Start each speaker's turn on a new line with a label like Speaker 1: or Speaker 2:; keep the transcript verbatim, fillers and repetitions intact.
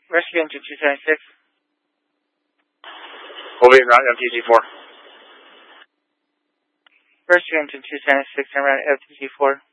Speaker 1: Rescue engine two seventy-six.
Speaker 2: We'll be around F T C four.
Speaker 1: Rescue engine two seventy-six, and around F T C four.